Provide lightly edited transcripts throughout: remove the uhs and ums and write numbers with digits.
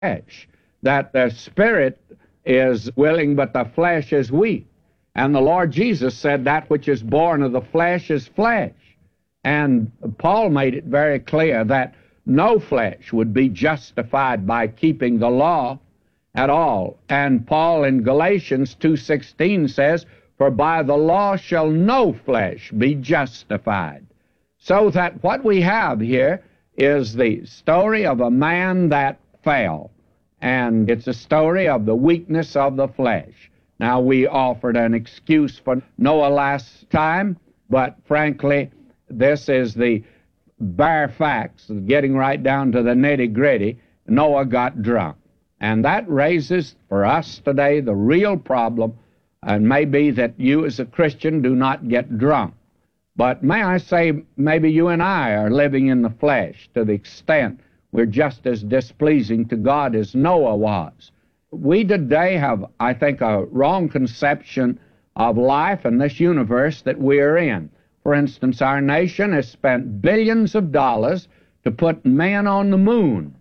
flesh, that the spirit is willing, but the flesh is weak. And the Lord Jesus said that which is born of the flesh is flesh. And Paul made it very clear that no flesh would be justified by keeping the law at all. And Paul in Galatians 2:16 says, "For by the law shall no flesh be justified." So that what we have here is the story of a man that fell. And it's a story of the weakness of the flesh. Now, we offered an excuse for Noah last time, but frankly, this is the bare facts, getting right down to the nitty-gritty. Noah got drunk. And that raises for us today the real problem, and maybe that you as a Christian do not get drunk. But may I say, maybe you and I are living in the flesh to the extent we're just as displeasing to God as Noah was. We today have, I think, a wrong conception of life and this universe that we're in. For instance, our nation has spent billions of dollars to put men on the moon,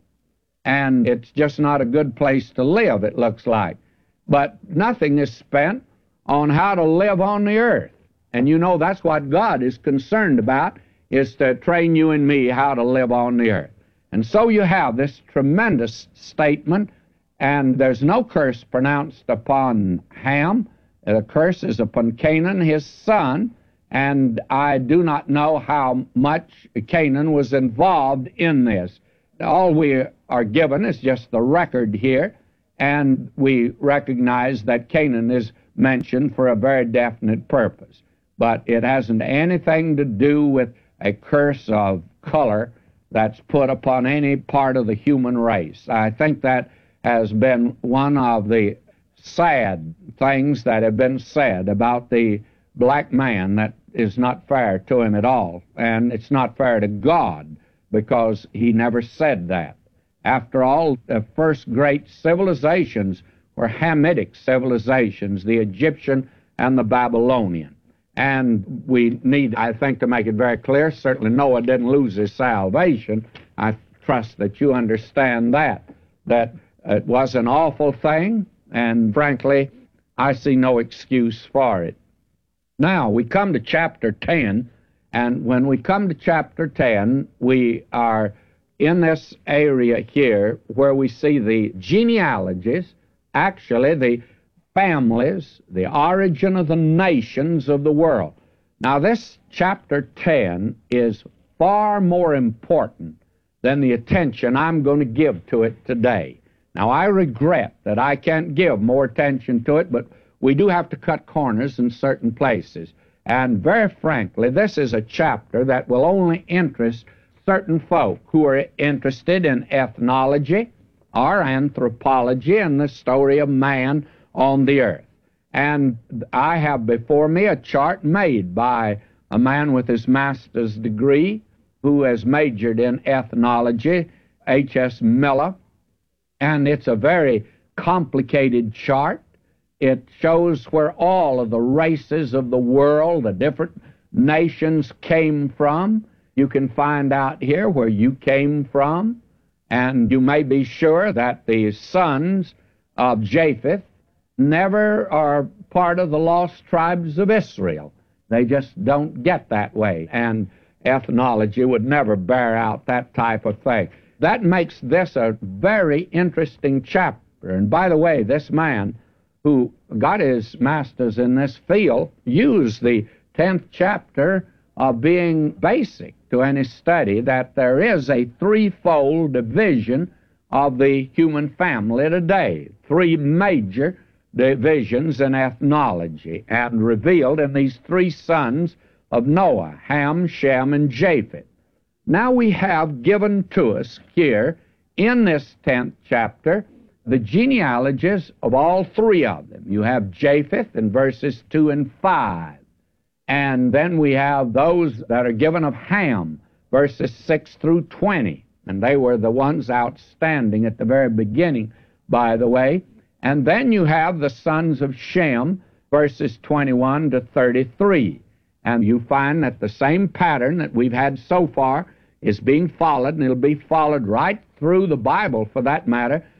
and it's just not a good place to live, it looks like. But nothing is spent on how to live on the earth. And you know that's what God is concerned about, is to train you and me how to live on the earth. And so you have this tremendous statement, and there's no curse pronounced upon Ham. The curse is upon Canaan, his son, and I do not know how much Canaan was involved in this. All we are given is just the record here, and we recognize that Canaan is mentioned for a very definite purpose. But it hasn't anything to do with a curse of color that's put upon any part of the human race. I think that has been one of the sad things that have been said about the black man that is not fair to him at all. And it's not fair to God, because he never said that. After all, the first great civilizations were Hamitic civilizations, the Egyptian and the Babylonian. And we need, I think, to make it very clear, certainly Noah didn't lose his salvation. I trust that you understand that it was an awful thing, and frankly, I see no excuse for it. Now, we come to chapter 10, and when we come to chapter 10, we are in this area here where we see the genealogies, actually the families, the origin of the nations of the world. Now, this chapter 10 is far more important than the attention I'm going to give to it today. Now, I regret that I can't give more attention to it, but we do have to cut corners in certain places. And very frankly, this is a chapter that will only interest certain folk who are interested in ethnology or anthropology and the story of man on the earth. And I have before me a chart made by a man with his master's degree who has majored in ethnology, H.S. Miller, and it's a very complicated chart. It shows where all of the races of the world, the different nations came from. You can find out here where you came from, and you may be sure that the sons of Japheth never are part of the lost tribes of Israel. They just don't get that way, and ethnology would never bear out that type of thing. That makes this a very interesting chapter. And by the way, this man who got his master's in this field used the 10th chapter of being basic to any study, that there is a threefold division of the human family today. Three major divisions in ethnology, and revealed in these three sons of Noah, Ham, Shem, and Japheth. Now we have given to us here in this 10th chapter the genealogies of all three of them. You have Japheth in verses 2 and 5. And then we have those that are given of Ham, verses 6 through 20. And they were the ones outstanding at the very beginning, by the way. And then you have the sons of Shem, verses 21 to 33. And you find that the same pattern that we've had so far is being followed, and it'll be followed right through the Bible, for that matter,